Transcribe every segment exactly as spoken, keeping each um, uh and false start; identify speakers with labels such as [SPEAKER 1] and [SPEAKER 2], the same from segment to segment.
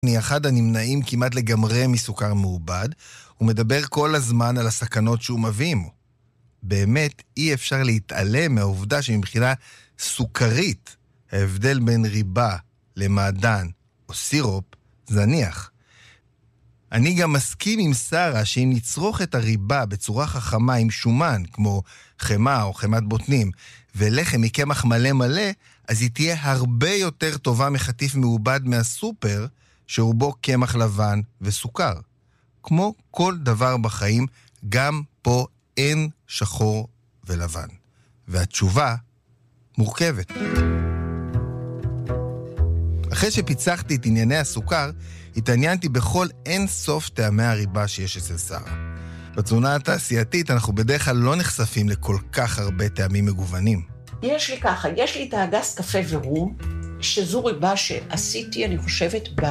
[SPEAKER 1] אני אחד הנמנעים כמעט לגמרי מסוכר מעובד, הוא מדבר כל הזמן על הסכנות שהוא מביא עמו. באמת אי אפשר להתעלם מהעובדה שמבחינה סוכרית, ההבדל בין ריבה למעדן או סירופ זניח. אני גם מסכים עם שרה שאם נצרוך את הריבה בצורה חכמה עם שומן, כמו חמה או חמת בוטנים, ולחם מקמח מלא מלא, אז היא תהיה הרבה יותר טובה מחטיף מעובד מהסופר, שרובו קמח לבן וסוכר. כמו כל דבר בחיים, גם פה אין שחור ולבן. והתשובה מורכבת. אחרי שפיצחתי את ענייני הסוכר, התעניינתי בכל אין סוף טעמי הריבה שיש אצל שרה. בתזונה התעשייתית אנחנו בדרך כלל לא נחשפים לכל כך הרבה טעמים מגוונים.
[SPEAKER 2] יש לי ככה, יש לי את האגס קפה ורום, שזו ריבה שעשיתי, אני חושבת, ב...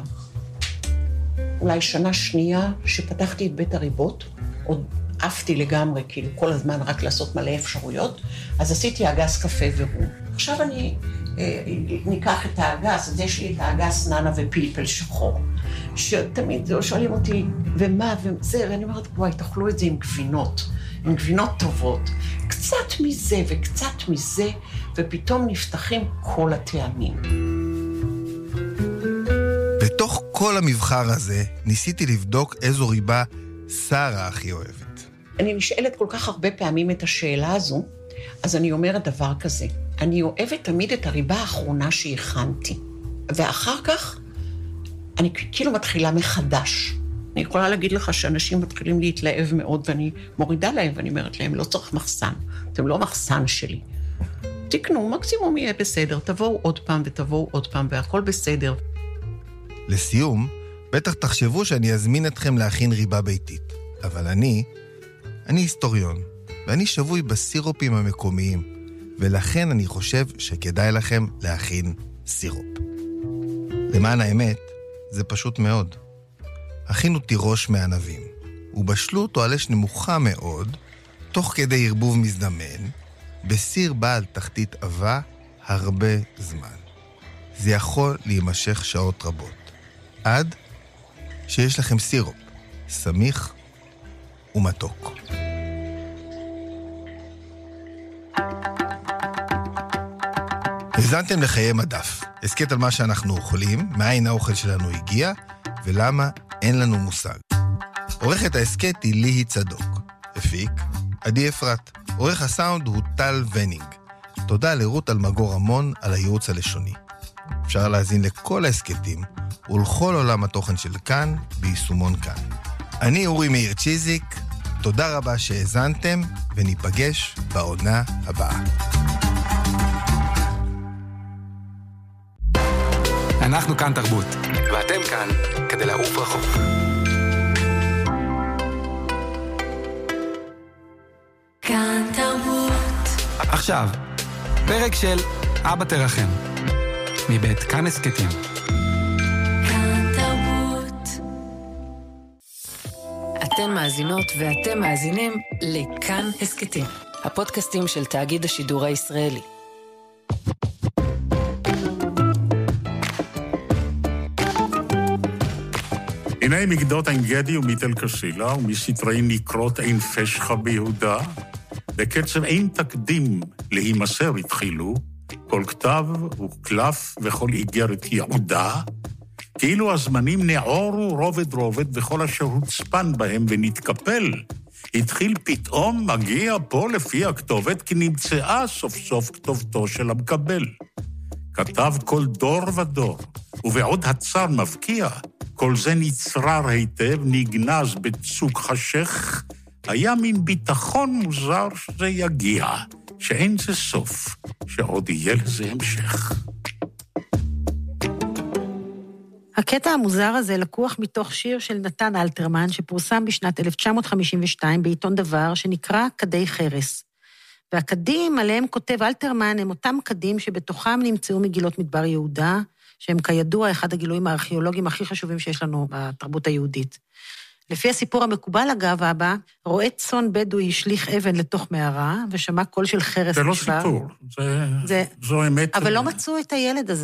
[SPEAKER 2] אולי שנה שנייה שפתחתי את בית הריבות, עוד עפתי לגמרי, כאילו כל הזמן רק לעשות מלא אפשרויות, אז עשיתי אגס קפה ורום. עכשיו אני אה, ניקח את האגס, אז יש לי את האגס ננה ופלפל שחור, שתמיד שואלים אותי, ומה וזה, ואני אומרת, וואי, תאכלו את זה עם גבינות, עם גבינות טובות, קצת מזה וקצת מזה, ופתאום נפתחים כל הטעמים.
[SPEAKER 1] בתוך כל המבחר הזה, ניסיתי לבדוק איזו ריבה שרה הכי אוהבת.
[SPEAKER 2] אני נשאלת כל כך הרבה פעמים את השאלה הזו, אז אני אומרת דבר כזה, אני אוהבת תמיד את הריבה האחרונה שהכנתי, ואחר כך אני כאילו מתחילה מחדש. אני יכולה להגיד לך שאנשים מתחילים להתלהב מאוד, ואני מורידה להם, ואני אומרת להם, לא צריך מחסן, אתם לא מחסן שלי. תקנו, מקסימום יהיה בסדר, תבואו עוד פעם ותבואו עוד פעם, והכל בסדר.
[SPEAKER 1] לסיום, בטח תחשבו שאני אזמין אתכם להכין ריבה ביתית. אבל אני, אני היסטוריון, ואני שבוי בסירופים המקומיים, ולכן אני חושב שכדאי לכם להכין סירופ. למען האמת, זה פשוט מאוד. הכינו תירוש מענבים, ובשלות או על אש נמוכה מאוד, תוך כדי ערבוב מזדמן, בסיר בעל תחתית עבה הרבה זמן. זה יכול להימשך שעות רבות. עד שיש לכם סירופ, סמיך ומתוק. הזנתם לחיי מדף. הסקט על מה שאנחנו אוכלים, מאין האוכל שלנו הגיע, ולמה אין לנו מושג. עורכת ההסקט היא ליהי צדוק. הפיק, עדי אפרת. עורך הסאונד הוא טל ונינג. תודה לרות אלמגור המון על הייעוץ הלשוני. אפשר להזין לכל ההסקטים ולכל עולם התוכן של כאן ביישומון כאן. אני אורי מאיר צ'יזיק, תודה רבה שהאזנתם, וניפגש בעונה הבאה.
[SPEAKER 3] אנחנו כאן תרבות, ואתם כאן כדי לעוף רחוק.
[SPEAKER 4] כאן תרבות.
[SPEAKER 3] עכשיו, פרק של אבא תרחם, מבית כאן הסקטים.
[SPEAKER 4] כאן תרבות.
[SPEAKER 5] אתן מאזינות ואתם מאזינים לכאן הסקטים, הפודקאסטים של תאגיד השידור הישראלי.
[SPEAKER 6] הנה מגדות עין גדי ומיתל קסילה, ומסתרי נקרות עין פשחה ביהודה, בקצב אין תקדים להימסר התחילו, כל כתב וקלף וכל איגרת יעודה, כאילו הזמנים נעורו רובד רובד וכל אשר הוצפן בהם ונתקפל, התחיל פתאום מגיע פה לפי הכתובת, כי נמצאה סוף סוף כתובתו של המקבל. כתב כל דור ודור, ובעוד הצר מבקיע, כל זה נצרר היטב, נגנז בצוק חשך, היה מין ביטחון מוזר שזה יגיע, שאין זה סוף, שעוד יהיה לזה המשך.
[SPEAKER 7] הקטע המוזר הזה לקוח מתוך שיר של נתן אלתרמן, שפורסם בשנת אלף תשע מאות חמישים ושתיים בעיתון דבר, שנקרא קדי חרס. והקדים עליהם כותב אלתרמן הם אותם קדים שבתוכם נמצאו מגילות מדבר יהודה, שהם כידוע אחד הגילויים הארכיאולוגיים הכי חשובים שיש לנו בתרבות היהודית. לפי הסיפור המקובל אגב, אבא, רואה צאן בדואי השליך אבן לתוך מערה, ושמע קול של חרס נשבר.
[SPEAKER 6] זה לא סיפור, זה,
[SPEAKER 7] זה...
[SPEAKER 6] זו אמת.
[SPEAKER 7] אבל לא מצאו את הילד הזה.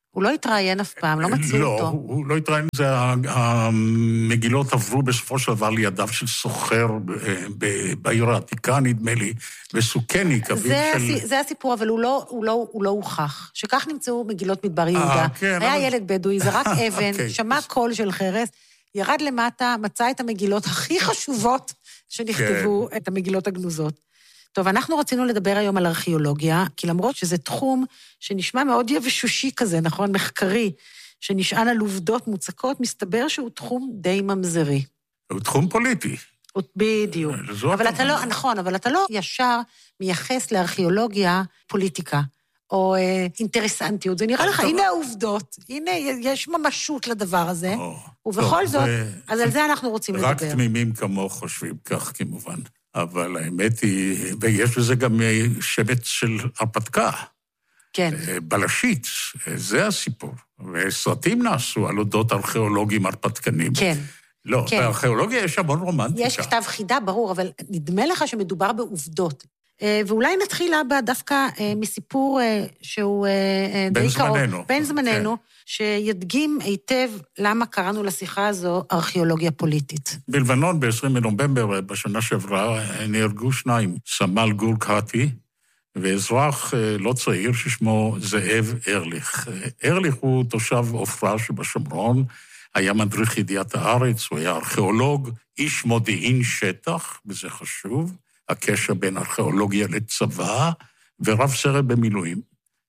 [SPEAKER 7] הוא לא התראיין אף פעם, לא מצאו
[SPEAKER 6] לא,
[SPEAKER 7] אותו.
[SPEAKER 6] הוא לא התראיין, זה המגילות עברו בסופו של דבר לידיו של סוחר בעיר העתיקה, נדמה לי, וסוכניק, אביו של...
[SPEAKER 7] זה הסיפור, אבל הוא לא, הוא לא, הוא לא הוכח. שכך נמצאו מגילות מדבר יהודה.
[SPEAKER 6] כן,
[SPEAKER 7] היה
[SPEAKER 6] אבל...
[SPEAKER 7] ילד בדואי, זרק אבן, okay. שמע קול של חרס, ירד למטה, מצא את המגילות הכי חשובות שנכתבו okay. את המגילות הגנוזות. טוב, אנחנו רצינו לדבר היום על ארכיאולוגיה, כי למרות שזה תחום שנשמע מאוד יבשושי כזה, נכון? מחקרי, שנשען על עובדות מוצקות, מסתבר שהוא תחום די ממזרי.
[SPEAKER 6] הוא תחום פוליטי.
[SPEAKER 7] בדיוק. אבל אתה לא, נכון, אבל אתה לא ישר מייחס לארכיאולוגיה פוליטיקה, או אה, אינטרסנטיות. זה נראה לך, הנה העובדות, הנה יש ממשות לדבר הזה, ובכל זאת, אז על זה אנחנו רוצים לדבר.
[SPEAKER 6] רק תמימים כמוך חושבים כך, כמובן. אבל האמת היא, ויש בזה גם שבט של הרפתקה.
[SPEAKER 7] כן.
[SPEAKER 6] בלשית, זה הסיפור. וסרטים נעשו על אודות ארכיאולוגים הרפתקנים.
[SPEAKER 7] כן.
[SPEAKER 6] לא, כן. בארכיאולוגיה יש המון רומנטיקה.
[SPEAKER 7] יש כתב חידה, ברור, אבל נדמה לך שמדובר בעובדות. ואולי נתחיל בה דווקא מסיפור שהוא די קרוב. בן זמננו. בן זמננו, שידגים היטב למה קראנו לשיחה הזו ארכיאולוגיה פוליטית.
[SPEAKER 6] בלבנון, ב-עשרים בנובמבר, בשנה שעברה, נהרגו שניים, סמל גור קהתי, ואזרח לא צעיר ששמו זאב ארליך. ארליך הוא תושב עופרה שבשומרון, היה מדריך ידיעת הארץ, הוא היה ארכיאולוג, איש מודיעין שטח, וזה חשוב, הקשר בין ארכיאולוגיה לצבא, ורב סרן במילואים.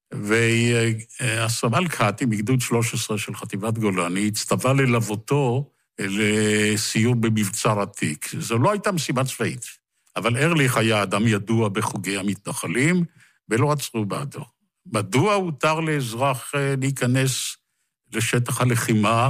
[SPEAKER 6] והסמל קהתי, מגדוד שלוש עשרה של חטיבת גולני, הצטווה ללוותו לסיור במבצר עתיק. זו לא הייתה משימה צבאית, אבל ארליך היה אדם ידוע בחוגי המתנחלים, ולא עצרו בעדו. מדוע הותר לאזרח להיכנס לשטח הלחימה,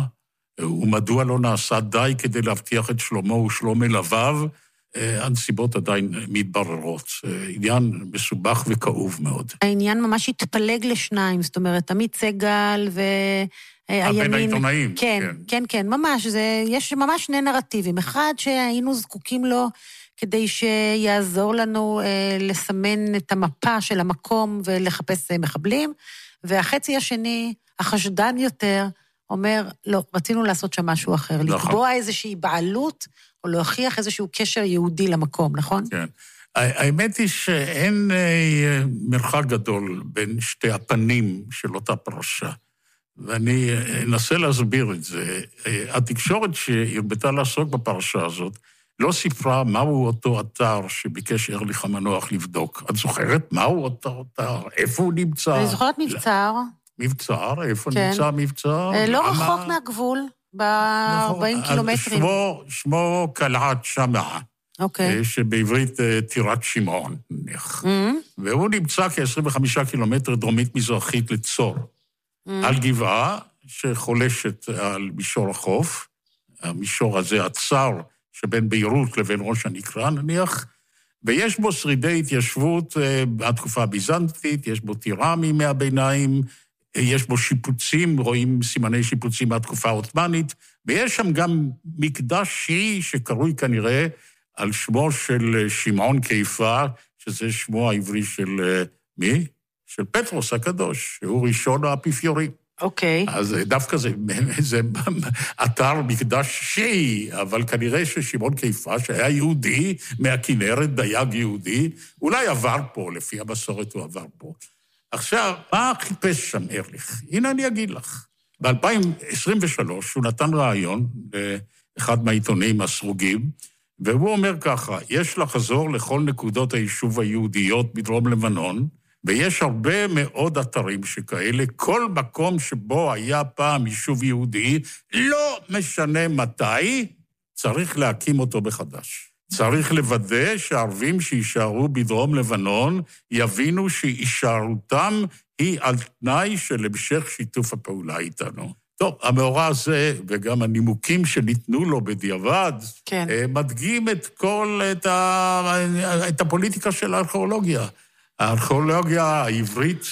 [SPEAKER 6] ומדוע לא נעשה די כדי להבטיח את שלומו ושלום מלוויו, הנסיבות עדיין מתבררות. עניין מסובך וכאוב מאוד.
[SPEAKER 7] העניין ממש התפלג לשניים, זאת אומרת, עמית סגל והימין...
[SPEAKER 6] הבן העיתונאים.
[SPEAKER 7] כן, כן, כן, כן, ממש. זה, יש ממש שני נרטיבים. אחד שהיינו זקוקים לו כדי שיעזור לנו אה, לסמן את המפה של המקום ולחפש מחבלים, והחצי השני, החשדן יותר, אומר, לא, רצינו לעשות שם משהו אחר, נכון. לקבוע איזושהי בעלות, או להוכיח איזשהו קשר יהודי למקום, נכון?
[SPEAKER 6] כן. האמת היא שאין מרחק גדול בין שתי הפנים של אותה פרשה, ואני אנסה להסביר את זה. התקשורת שהרבתה לעסוק בפרשה הזאת, לא סיפרה מהו אותו אתר שביקש ארליך המנוח לבדוק. את זוכרת מהו אותו אתר? איפה הוא נמצא?
[SPEAKER 7] אני זוכרת מבצר.
[SPEAKER 6] מבצר? איפה כן. נמצא מבצר?
[SPEAKER 7] לא רחוק מהגבול, ב-ארבעים קילומטרים.
[SPEAKER 6] שמו, שמו קלעת שמעה.
[SPEAKER 7] אוקיי.
[SPEAKER 6] שבעברית טירת שמעון, נניח. Mm-hmm. והוא נמצא כ-עשרים וחמישה קילומטר דרומית מזרחית לצור. Mm-hmm. על גבעה שחולשת על מישור החוף, המישור הזה הצר שבין ביירות לבין ראש הנקרה, נניח, ויש בו שרידי התיישבות בתקופה הביזנטית, יש בו טירה מימי הביניים, יש בו שיפוצים, רואים סימני שיפוצים מהתקופה העות'מאנית, ויש שם גם מקדש שיעי שקרוי כנראה על שמו של שמעון קיפה, שזה שמו העברי של מי? של פטרוס הקדוש, שהוא ראשון האפיפיורים.
[SPEAKER 7] אוקיי.
[SPEAKER 6] אז דווקא זה, זה אתר מקדש שיעי, אבל כנראה ששמעון קיפה, שהיה יהודי מהכנרת, דייג יהודי, אולי עבר פה, לפי המסורת הוא עבר פה. עכשיו, מה חיפש שם ארליך? הנה אני אגיד לך. ב-אלפיים עשרים ושלוש הוא נתן רעיון לאחד מהעיתונים הסרוגים, והוא אומר ככה, יש לחזור לכל נקודות היישוב היהודיות בדרום לבנון, ויש הרבה מאוד אתרים שכאלה, כל מקום שבו היה פעם יישוב יהודי, לא משנה מתי, צריך להקים אותו מחדש. צריך לוודא שהערבים שישארו בדרום לבנון, יבינו שהישארותם היא על תנאי של המשך שיתוף הפעולה איתנו. טוב, המאורע הזה, וגם הנימוקים שניתנו לו בדיעבד,
[SPEAKER 7] כן.
[SPEAKER 6] מדגים את כל, את, ה, את הפוליטיקה של הארכיאולוגיה. הארכיאולוגיה העברית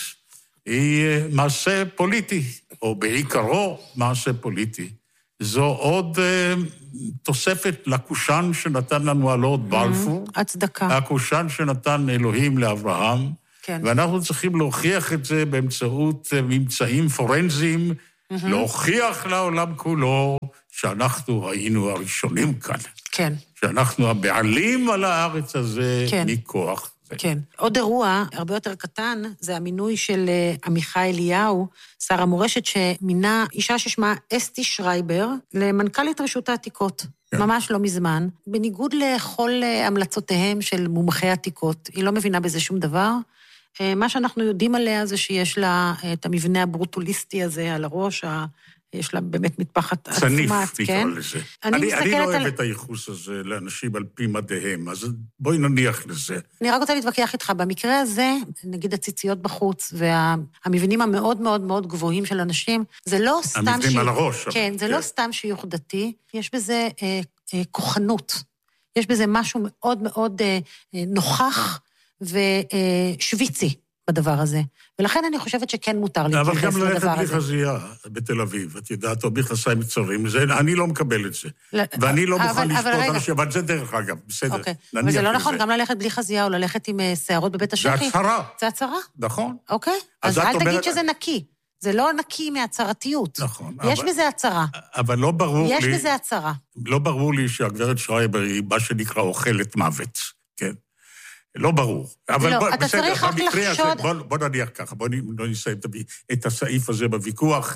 [SPEAKER 6] היא מעשה פוליטי, או בעיקרו מעשה פוליטי. זו עוד uh, תוספת לקושן שנתן לנו הלורד בלפור.
[SPEAKER 7] הצדקה.
[SPEAKER 6] הקושן שנתן אלוהים לאברהם,
[SPEAKER 7] כן.
[SPEAKER 6] ואנחנו צריכים להוכיח את זה באמצעות ממצאים פורנזיים, mm-hmm. להוכיח לעולם כולו שאנחנו היינו הראשונים כאן.
[SPEAKER 7] כן.
[SPEAKER 6] שאנחנו הבעלים על הארץ הזה כן. מכוח.
[SPEAKER 7] כן. עוד אירוע, הרבה יותר קטן, זה המינוי של עמיחי אליהו, שר המורשת, שמינה אישה ששמה אסתי שרייבר, למנכ"לית רשות העתיקות. כן. ממש לא מזמן. בניגוד לכל המלצותיהם של מומחי עתיקות, היא לא מבינה בזה שום דבר. מה שאנחנו יודעים עליה זה שיש לה את המבנה הברוטוליסטי הזה על הראש, יש לה באמת מטפחת עצמת,
[SPEAKER 6] צניף,
[SPEAKER 7] כן?
[SPEAKER 6] נקרא לזה. אני, אני, אני לא אוהב על... את הייחוס הזה לאנשים על פי מדעיהם, אז בואי נניח לזה.
[SPEAKER 7] אני רק רוצה להתווכח איתך, במקרה הזה, נגיד הציציות בחוץ, והמבנים המאוד מאוד מאוד גבוהים של אנשים, זה לא סתם...
[SPEAKER 6] המבנים
[SPEAKER 7] ש...
[SPEAKER 6] על הראש.
[SPEAKER 7] כן, זה כן. לא סתם שיוך דתי, יש בזה אה, אה, כוחנות, יש בזה משהו מאוד מאוד אה, נוכח ושוויצי. אה, בדבר הזה. ולכן אני חושבת שכן מותר להתייחס לדבר הזה.
[SPEAKER 6] אבל גם ללכת בלי חזייה בתל אביב, את יודעת, או מכנסיים קצרים, אני לא מקבל את זה. ואני לא מוכן לשפוט אנשים, אבל זה דרך אגב, בסדר.
[SPEAKER 7] אוקיי, אבל זה לא נכון גם ללכת בלי חזייה, או ללכת עם שערות בבית השחי.
[SPEAKER 6] זה הצהרה.
[SPEAKER 7] זה הצהרה?
[SPEAKER 6] נכון.
[SPEAKER 7] אוקיי, אז אל תגיד שזה נקי. זה לא נקי מהצהרתיות.
[SPEAKER 6] נכון.
[SPEAKER 7] יש בזה הצהרה.
[SPEAKER 6] אבל לא ברור לי...
[SPEAKER 7] יש בזה הצהרה.
[SPEAKER 6] לא ברור לי שהגברת שרייבר היא מה שנקרא אוכלת מוות, כן? לא ברור. אבל
[SPEAKER 7] לא,
[SPEAKER 6] בוא,
[SPEAKER 7] אתה
[SPEAKER 6] בסדר,
[SPEAKER 7] צריך רק לחשוד...
[SPEAKER 6] בוא, בוא נניח ככה, בוא לא נסיים את הסעיף הזה בוויכוח,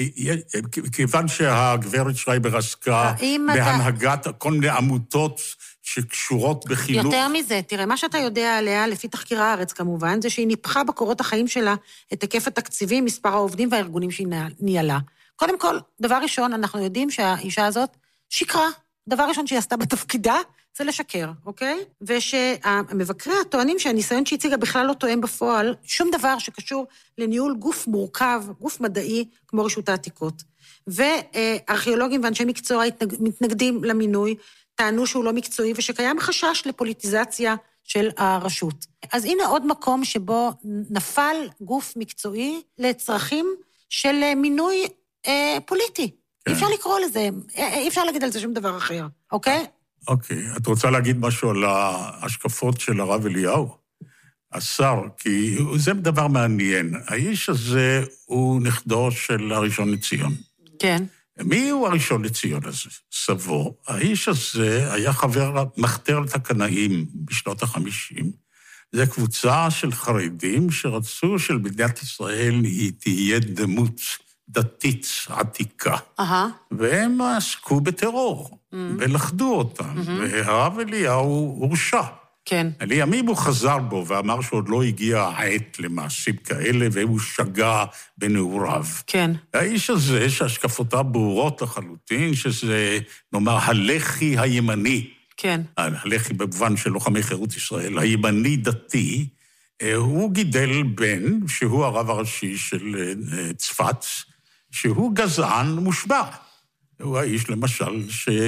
[SPEAKER 6] כיוון שהגברת שרייבר עסקה בהנהגת כל מיני עמותות שקשורות בחינוך...
[SPEAKER 7] יותר מזה, תראה, מה שאתה יודע עליה, לפי תחקיר הארץ כמובן, זה שהיא ניפחה בקורות החיים שלה את היקף התקציבים, מספר העובדים והארגונים שהיא ניהלה. קודם כל, דבר ראשון, אנחנו יודעים שהאישה הזאת שיקרה. דבר ראשון שהיא עשתה בתפקידה, זה לשקר, אוקיי? ושהמבקרי הטוענים שהניסיון שהציגה בכלל לא תואם בפועל, שום דבר שקשור לניהול גוף מורכב, גוף מדעי, כמו רשות העתיקות. וארכיאולוגים ואנשי מקצוע מתנגדים למינוי, טענו שהוא לא מקצועי, ושקיים חשש לפוליטיזציה של הרשות. אז הנה עוד מקום שבו נפל גוף מקצועי לצרכים של מינוי אה, פוליטי. אי אפשר לקרוא לזה, אי אפשר להגיד על זה שום דבר אחר, אוקיי?
[SPEAKER 6] אוקיי, את רוצה להגיד משהו על ההשקפות של הרב אליהו? השר, כי זה דבר מעניין. האיש הזה הוא נכדו של הראשון לציון.
[SPEAKER 7] כן.
[SPEAKER 6] מי הוא הראשון לציון הזה? סבו. האיש הזה היה חבר מחתרת הקנאים בשנות החמישים. זו קבוצה של חרדים שרצו של מדינת ישראל היא תהיה דמות דתית עתיקה. Uh-huh. והם עסקו בטרור, mm-hmm. ולכדו אותם, mm-hmm. והרב אליהו הורשע.
[SPEAKER 7] כן.
[SPEAKER 6] לימים הוא חזר בו ואמר שעוד לא הגיע העת למעשים כאלה, והוא שגה בנעוריו.
[SPEAKER 7] כן.
[SPEAKER 6] האיש הזה, שהשקפותיו ברורות לחלוטין, שזה, נאמר, הלח"י הימני.
[SPEAKER 7] כן.
[SPEAKER 6] הלח"י במובן של לוחמי חירות ישראל, הימני דתי, הוא גידל בן, שהוא הרב הראשי של צפת, שהוא גזען מושבע. הוא האיש, למשל,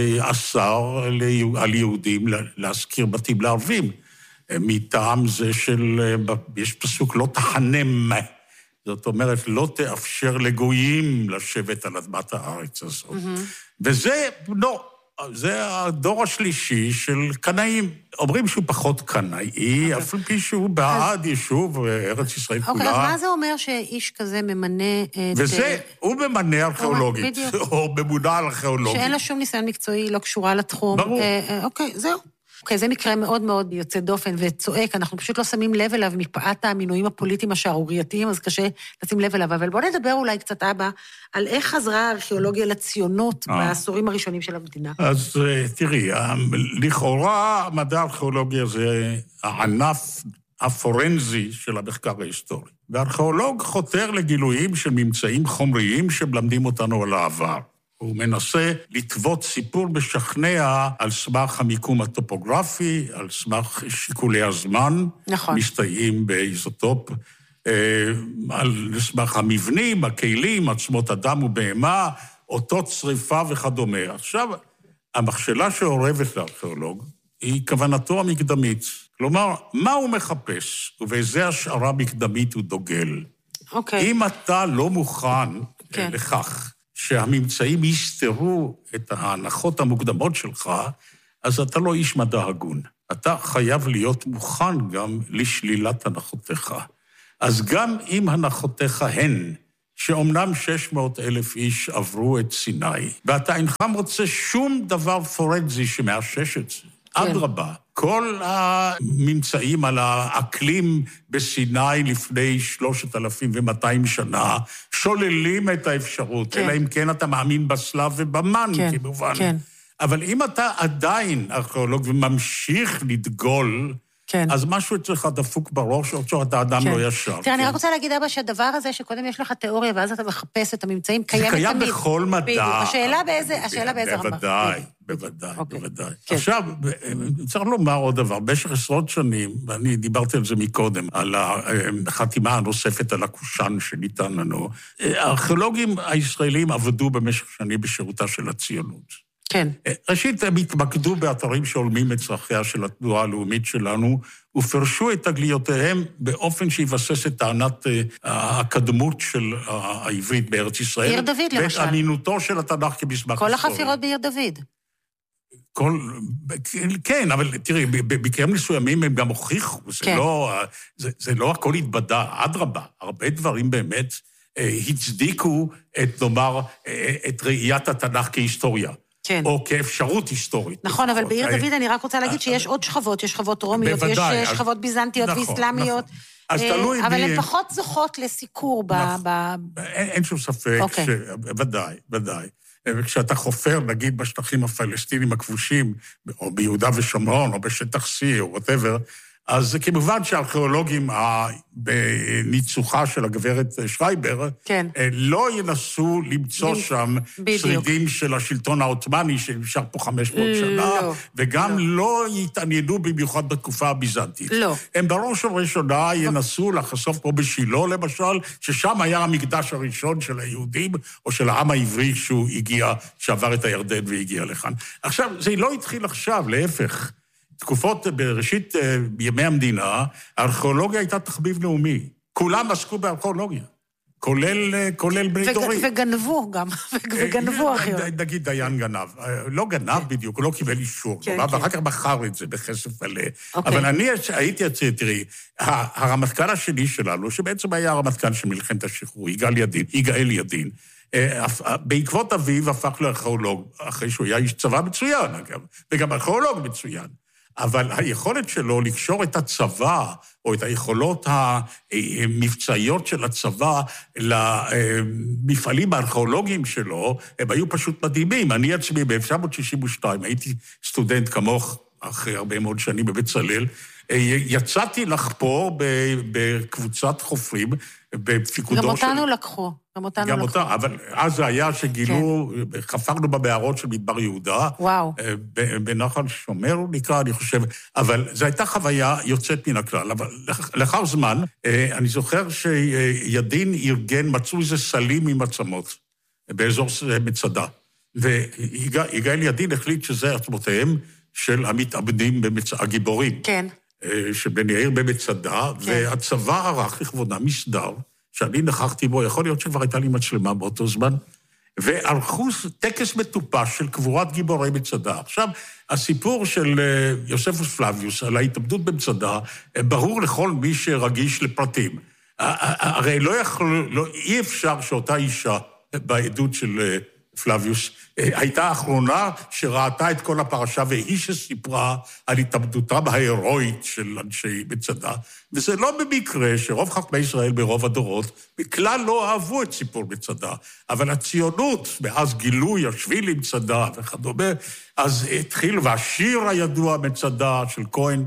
[SPEAKER 6] שאסר על יהודים להזכיר בתים לערבים. מטעם זה של, יש פסוק, לא תחנם. זאת אומרת, לא תאפשר לגויים לשבת על אדמת הארץ הזאת. Mm-hmm. וזה, לא, זה הדור השלישי של קנאים. אומרים שהוא פחות קנאי, אף על פי שהוא בעד יישוב ארץ ישראל כולה.
[SPEAKER 7] אוקיי, אז מה זה אומר שאיש כזה ממנה...
[SPEAKER 6] וזה, הוא ממנה ארכיאולוגית, או ממונה ארכיאולוגית.
[SPEAKER 7] שאין לה שום ניסיון מקצועי, לא קשורה לתחום.
[SPEAKER 6] ברור.
[SPEAKER 7] אוקיי, זהו. אוקיי, זה מקרה מאוד מאוד יוצא דופן וצועק, אנחנו פשוט לא שמים לב אליו מפאת המינויים הפוליטיים השערורייתיים, אז קשה לשים לב אליו. אבל בוא נדבר אולי קצת, אבא, על איך חזרה הארכיאולוגיה לציונות בעשורים הראשונים של המדינה.
[SPEAKER 6] אז תראי, לכאורה מדע הארכיאולוגיה זה הענף הפורנזי של המחקר ההיסטורי. והארכיאולוג חותר לגילויים של ממצאים חומריים שמלמדים אותנו על העבר. הוא מנסה לטוות סיפור משכנע על סמך המיקום הטופוגרפי, על סמך שיקולי הזמן.
[SPEAKER 7] נכון.
[SPEAKER 6] מסתייעים באיזוטופ, על סמך המבנים, הכלים, עצמות אדם ובהמה, אותות שריפה וכדומה. עכשיו, המכשלה שעורבת לארכיאולוג היא כוונתו המקדמית. כלומר, מה הוא מחפש? ובאיזה השערה מקדמית הוא דוגל.
[SPEAKER 7] אוקיי.
[SPEAKER 6] אם אתה לא מוכן
[SPEAKER 7] כן.
[SPEAKER 6] לכך, שהממצאים יסתרו את ההנחות המוקדמות שלך, אז אתה לא איש מדע הגון. אתה חייב להיות מוכן גם לשלילת הנחותיך. אז גם אם הנחותיך הן, שאומנם שש מאות אלף איש עברו את סיני, ואתה אינך מוצא שום דבר פורנזי שמאשש את זה. עד רבה, כל הממצאים על האקלים בסיני לפני שלושת אלפים ומאתיים שנה, שוללים את האפשרות, כן. אלא אם כן אתה מאמין בסלב ובמן, כן, כמובן. כן. אבל אם אתה עדיין ארכיאולוג וממשיך לדגול, כן. אז משהו אצלך דפוק בראש, או שאתה אדם כן. לא ישר.
[SPEAKER 7] תראה,
[SPEAKER 6] כן.
[SPEAKER 7] אני רק רוצה להגיד, אבא, שהדבר הזה, שקודם יש לך תיאוריה, ואז אתה מחפש את הממצאים, קיים תמיד.
[SPEAKER 6] זה קיים בכל מדע.
[SPEAKER 7] השאלה באיזה, השאלה באיזה רמה.
[SPEAKER 6] בוודאי, בוודאי, בוודאי. עכשיו, צריך לומר עוד דבר, במשך עשרות שנים, ואני דיברתי על זה מקודם, על החתימה הנוספת על הקושאן שניתן לנו, הארכיאולוגים הישראלים עבדו במשך שנים בשירותה של הציונות.
[SPEAKER 7] כן.
[SPEAKER 6] ראשית, הם התמקדו באתרים שעולמים את צרכיה של התנועה הלאומית שלנו, ופרשו את תגליותיהם באופן שיבסס את טענת הקדמות של העברית בארץ ישראל.
[SPEAKER 7] עיר דוד, למשל.
[SPEAKER 6] ואת אמינותו של התנ"ך כמסמך
[SPEAKER 7] כל היסטורי. החפירות בעיר דוד.
[SPEAKER 6] כל, כן, אבל תראי, בקרים מסוימים הם גם הוכיחו, זה, כן. לא, זה, זה לא הכל התבדה, אדרבה, הרבה דברים באמת הצדיקו את, נאמר, את ראיית התנ"ך כהיסטוריה. כן. או כאפשרות היסטורית.
[SPEAKER 7] נכון, אבל בעיר דוד אני רק רוצה להגיד שיש עוד שכבות, יש שכבות רומיות, יש שכבות ביזנטיות ואסלאמיות, אבל הן פחות זוכות לסיקור ב...
[SPEAKER 6] אין שום ספק, ודאי, ודאי. וכשאתה חופר, נגיד, בשטחים הפלסטינים הכבושים, או ביהודה ושומרון, או בשטח C, או whatever, אז כמובן שהארכיאולוגים בניצוחה של הגברת שרייבר, כן. לא ינסו למצוא ב... שם בדיוק. שרידים של השלטון העות'מאני שנמשך פה חמש מאות שנה, לא. וגם לא. לא יתעניינו במיוחד בתקופה הביזנטית.
[SPEAKER 7] לא.
[SPEAKER 6] הם בראש ובראשונה ינסו לחשוף פה בשילה, למשל, ששם היה המקדש הראשון של היהודים, או של העם העברי שהוא הגיע, שעבר את הירדן והגיע לכאן. עכשיו, זה לא התחיל עכשיו, להפך. תקופות בראשית בימי המדינה, הארכיאולוגיה הייתה תחביב לאומי. כולם עסקו בארכיאולוגיה, כולל, כולל בני דורי.
[SPEAKER 7] וגנבו גם, וגנבו אחיות.
[SPEAKER 6] נגיד דיין גנב. לא גנב בדיוק, הוא לא קיבל אישור, ואחר כך בחר את זה בכסף מלא. אבל אני הייתי יצא, תראי, הרמטכ"ל השני שלנו, שבעצם היה הרמטכ"ל של מלחמת השחרור, יגאל ידין, יגאל ידין, בעקבות אביו הפך לארכיאולוג, אחרי שהוא היה איש צבא מצוין, אגב, וגם ארכיאולוג מצוין. אבל היכולת שלו לקשור את הצבא, או את היכולות המבצעיות של הצבא למפעלים הארכיאולוגיים שלו, הם היו פשוט מדהימים. אני עצמי, ב-אלף תשע מאות שישים ושתיים, הייתי סטודנט כמוך, אחרי הרבה מאוד שנים בבצלאל, יצאתי לחפור בקבוצת חופרים, בפיקודו של...
[SPEAKER 7] גם אותנו לקחו. גם אותנו
[SPEAKER 6] גם
[SPEAKER 7] לקחו.
[SPEAKER 6] אותה, אבל אז זה היה שגילו, כן. חפרנו במערות של מדבר יהודה.
[SPEAKER 7] וואו.
[SPEAKER 6] בנחל שומר, הוא נקרא, אני חושב, אבל זו הייתה חוויה יוצאת מן הכלל. אבל לאחר זמן, אני זוכר שידין ארגן, מצאו איזה סלים עם עצמות, באזור מצדה. ויגאל ידין החליט שזה עצמותיהם של המתאבדים, במצ... הגיבורים.
[SPEAKER 7] כן.
[SPEAKER 6] שבן יאיר במצדה, כן. והצבא ערך לכבודם מסדר, שאני נכחתי בו, יכול להיות שכבר הייתה לי מצלמה באותו זמן, וערכו טקס מטופש של קבורת גיבורי מצדה. עכשיו, הסיפור של יוספוס פלביוס על ההתאבדות במצדה, ברור לכל מי שרגיש לפרטים. הרי לא יכול, לא, אי אפשר שאותה אישה בעדות של פלביוס, הייתה האחרונה שראתה את כל הפרשה, והיא שסיפרה על התאבדותם ההירואית של אנשי מצדה, וזה לא במקרה שרוב חכמי ישראל ברוב הדורות, בכלל לא אהבו את סיפור מצדה, אבל הציונות, מאז גילוי השביל עם מצדה וכדומה, אז התחיל, והשיר הידוע מצדה של כהן,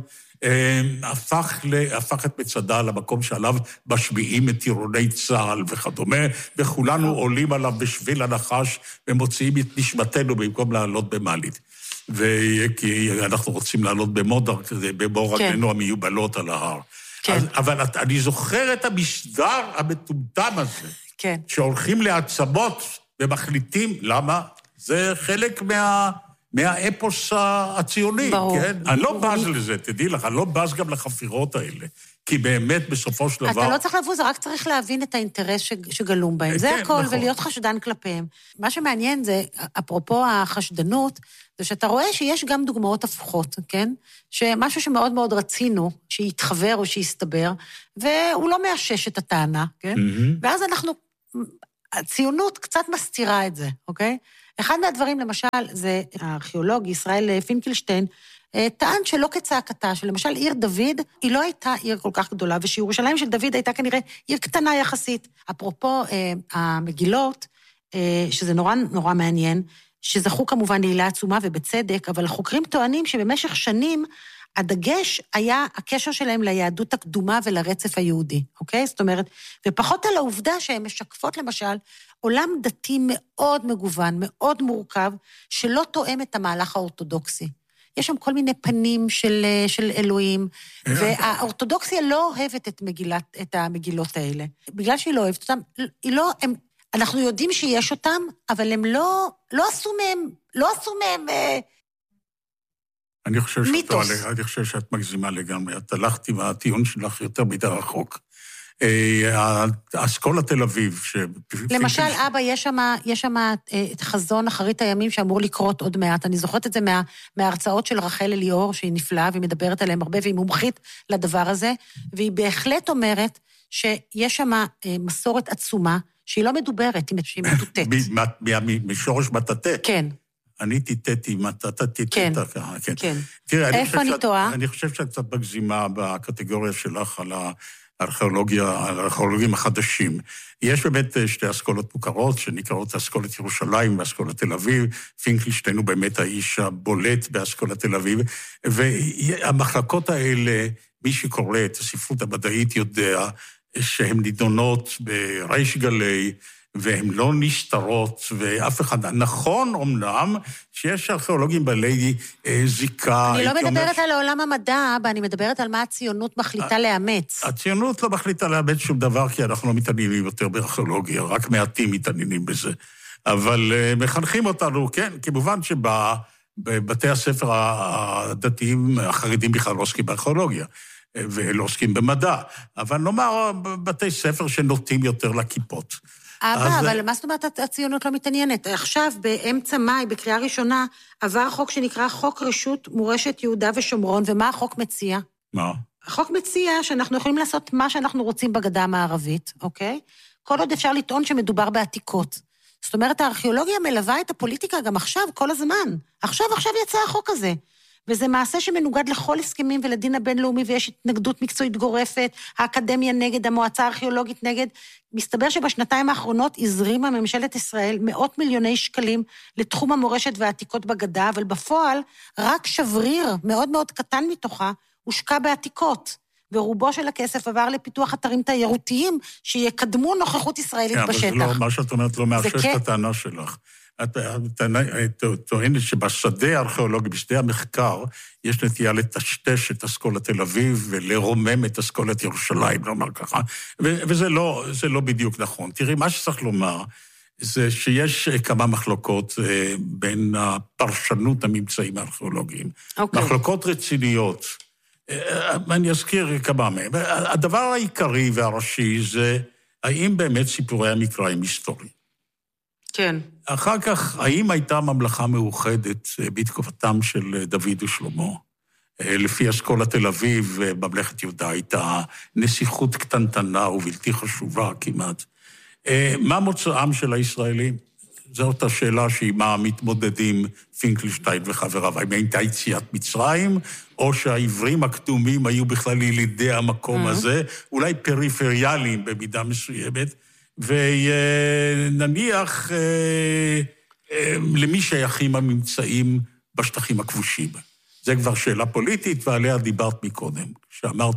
[SPEAKER 6] הפך, הפך את מצדה למקום שעליו משביעים את טירוני צה"ל וכדומה, וכולנו עולים עליו בשביל הנחש ומוציאים את נשמתנו במקום לעלות במעלית. וכי אנחנו רוצים לעלות במודר, כזה, בבור רגלינו המיובלות על ההר. כן. אז, אבל אני זוכר את המשדר המטומטם הזה, כן. שהולכים לעצמות ומחליטים, למה? זה חלק מה... מהאפוס הציוני,
[SPEAKER 7] ברור.
[SPEAKER 6] כן? אני לא בז לזה, תדעי לך, אני לא בז גם לחפירות האלה, כי באמת בסופו של דבר...
[SPEAKER 7] אתה לא צריך לבוז, רק צריך להבין את האינטרס שגלום בהם. זה הכל, ולהיות חשדן כלפיהם. מה שמעניין זה, אפרופו החשדנות, זה שאתה רואה שיש גם דוגמאות הפוכות, כן? שמשהו שמאוד מאוד רצינו, שיתחבר או שיסתבר, והוא לא מאשש את הטענה, כן? ואז אנחנו... הציונות קצת מסתירה את זה, אוקיי? אחד מהדברים, למשל, זה הארכיאולוג ישראל פינקלשטיין, טען שלא כצעקתה, שלמשל עיר דוד, היא לא הייתה עיר כל כך גדולה, ושירושלים של דוד הייתה כנראה עיר קטנה יחסית. אפרופו המגילות, שזה נורא נורא מעניין, שזכו כמובן לעילה עצומה ובצדק, אבל החוקרים טוענים שבמשך שנים, הדגש היה הקשר שלהם ליהדות הקדומה ולרצף היהודי, אוקיי? זאת אומרת, ופחות על העובדה שהן משקפות למשל עולם דתי מאוד מגוון, מאוד מורכב, שלא תואם את המהלך האורתודוקסי. יש שם כל מיני פנים של, של אלוהים, והאורתודוקסיה לא אוהבת את, מגילת, את המגילות האלה. בגלל שהיא לא אוהבת אותם, היא לא, הם, אנחנו יודעים שיש אותם, אבל הם לא, לא עשו מהם, לא עשו מהם...
[SPEAKER 6] אני חושב, שאת, אני חושב שאת מגזימה לגמרי. את הלכת עם הטיעון שלך יותר מדי רחוק. האסכולה תל אביב, ש...
[SPEAKER 7] למשל, אבא, יש שם, יש שם את חזון אחרית הימים שאמור לקרות עוד מעט. אני זוכרת את זה מה, מההרצאות של רחל אליאור, שהיא נפלאה, והיא מדברת עליהם הרבה, והיא מומחית לדבר הזה, והיא בהחלט אומרת שיש שם מסורת עצומה, שהיא לא מדוברת, שהיא מטוטט.
[SPEAKER 6] משורש מטאטא?
[SPEAKER 7] כן.
[SPEAKER 6] אני טיטטי, מטאטא טיטטה.
[SPEAKER 7] כן,
[SPEAKER 6] כן.
[SPEAKER 7] כן.
[SPEAKER 6] תראה,
[SPEAKER 7] איפה אני טועה?
[SPEAKER 6] אני חושב שאת קצת מגזימה בקטגוריה שלך על הארכיאולוגיה, על הארכיאולוגים החדשים. יש באמת שתי אסכולות מוכרות, שנקראות אסכולת ירושלים ואסכולת תל אביב. פינקלשטיין הוא באמת האיש הבולט באסכולת תל אביב, והמחלקות האלה, מי שקורא את הספרות המדעית יודע שהן נידונות בריש גלי, והן לא נסתרות, ואף אחד... נכון, אומנם, שיש ארכיאולוגים בעלי אה, זיקה...
[SPEAKER 7] אני לא מדברת
[SPEAKER 6] ש...
[SPEAKER 7] על העולם המדע, אני מדברת על מה הציונות מחליטה לאמץ.
[SPEAKER 6] הציונות לא מחליטה לאמץ שום דבר, כי אנחנו לא מתעניינים יותר בארכיאולוגיה, רק מעטים מתעניינים בזה. אבל אה, מחנכים אותנו, כן, כמובן שבבתי הספר הדתיים, החרדים בכלל לא עוסקים בארכיאולוגיה, ולא עוסקים במדע, אבל נאמר, בתי ספר שנוטים יותר לכיפות.
[SPEAKER 7] אבא, אבל מה זאת אומרת הציונות לא מתעניינת? עכשיו, באמצע מאי, בקריאה ראשונה, עבר חוק שנקרא חוק רשות מורשת יהודה ושומרון, ומה החוק מציע?
[SPEAKER 6] מה?
[SPEAKER 7] החוק מציע שאנחנו יכולים לעשות מה שאנחנו רוצים בגדה המערבית, אוקיי? כל עוד אפשר לטעון שמדובר בעתיקות. זאת אומרת, הארכיאולוגיה מלווה את הפוליטיקה גם עכשיו, כל הזמן. עכשיו, עכשיו יצא החוק הזה. וזה מעשה שמנוגד לכל הסכמים ולדין הבינלאומי, ויש התנגדות מקצועית גורפת, האקדמיה נגד, המועצה הארכיאולוגית נגד. מסתבר שבשנתיים האחרונות הזרימה ממשלת ישראל מאות מיליוני שקלים לתחום המורשת והעתיקות בגדה, אבל בפועל רק שבריר מאוד מאוד קטן מתוכה הושקע בעתיקות, ורובו של הכסף עבר לפיתוח אתרים תיירותיים שיקדמו נוכחות ישראלית
[SPEAKER 6] כן,
[SPEAKER 7] בשטח.
[SPEAKER 6] אבל זה לא, מה שאת אומרת לא מאפשר את הטענה שלך. את טוענת שבשדה הארכיאולוגי, בשדה המחקר, יש נטייה לטשטש את אסכולת תל אביב ולרומם את אסכולת ירושלים, נאמר ככה, וזה לא, זה לא בדיוק נכון. תראי, מה שצריך לומר, זה שיש כמה מחלוקות בין הפרשנות הממצאים הארכיאולוגיים. Okay. מחלוקות רציניות. אני אזכיר כמה מהם. הדבר העיקרי והראשי זה, האם באמת סיפורי המקרא הם היסטוריים?
[SPEAKER 7] כן.
[SPEAKER 6] אחר כך, האם הייתה ממלכה מאוחדת בתקופתם של דוד ושלמה? לפי אסכולת תל אביב, ממלכת יהודה הייתה נסיכות קטנטנה ובלתי חשובה כמעט. מה מוצאם של הישראלים? זאת השאלה שעימה מתמודדים פינקלשטיין וחבריו. האם הייתה יציאת מצרים, או שהעברים הקדומים היו בכלל ילידי המקום הזה, אולי פריפריאליים במידה מסוימת, ונניח למי שייכים הממצאים בשטחים הכבושים. זה כבר שאלה פוליטית, ועליה דיברת מקודם, שאמרת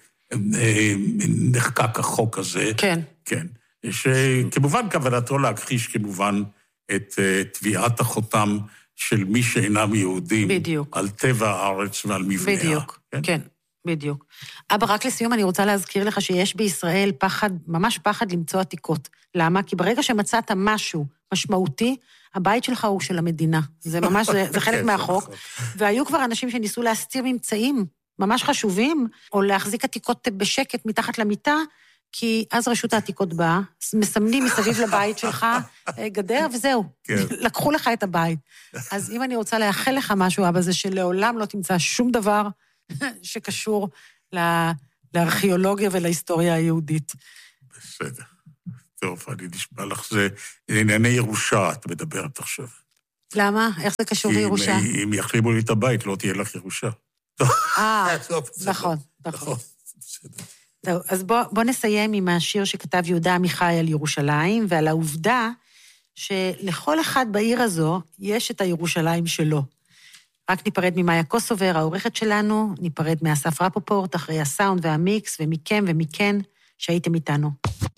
[SPEAKER 6] שנחקק החוק הזה.
[SPEAKER 7] כן.
[SPEAKER 6] כן. שכמובן כוונתו להכחיש כמובן את תביעת החותם של מי שאינם יהודים.
[SPEAKER 7] בדיוק.
[SPEAKER 6] על טבע הארץ ועל מבניה.
[SPEAKER 7] בדיוק, כן. כן. בדיוק. אבא, רק לסיום אני רוצה להזכיר לך שיש בישראל פחד, ממש פחד למצוא עתיקות. למה? כי ברגע שמצאת משהו משמעותי, הבית שלך הוא של המדינה. זה ממש, זה, זה חלק מהחוק. והיו כבר אנשים שניסו להסתיר ממצאים ממש חשובים, או להחזיק עתיקות בשקט מתחת למיטה, כי אז רשות העתיקות באה, מסמנים מסביב לבית שלך גדר, וזהו, לקחו לך את הבית. אז אם אני רוצה לאחל לך משהו, אבא, זה שלעולם לא תמצא שום דבר שקשור לארכיאולוגיה ולהיסטוריה היהודית.
[SPEAKER 6] בסדר. טוב, אני נשמע לך, זה ענייני ירושה, את מדברת עכשיו.
[SPEAKER 7] למה? איך זה קשור לירושה?
[SPEAKER 6] כי אם יחריבו לי את הבית, לא תהיה לך ירושה.
[SPEAKER 7] אה, נכון, נכון. טוב, אז בוא, בוא נסיים עם השיר שכתב יהודה עמיחי על ירושלים, ועל העובדה שלכל אחד בעיר הזו יש את הירושלים שלו. רק ניפרד ממאיה קוסובר, העורכת שלנו, ניפרד מאסף רפופורט, אחרי הסאונד והמיקס, ומכם ומכן שהייתם איתנו.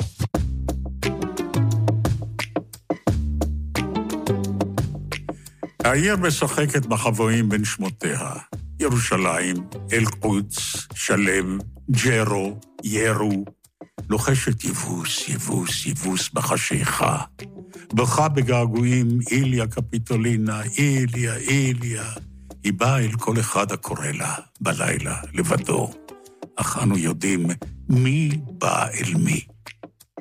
[SPEAKER 6] העיר משחקת בחבואים בין שמותיה. ירושלים, אל-קודס, שלם, ג'רו, ירו, לוחשת יבוס, יבוס, יבוס בחשיכה. בכה בגעגועים, איליה קפיטולינה, איליה, איליה. היא באה אל כל אחד הקורא לה בלילה, לבדו. אך אנו יודעים מי בא אל מי.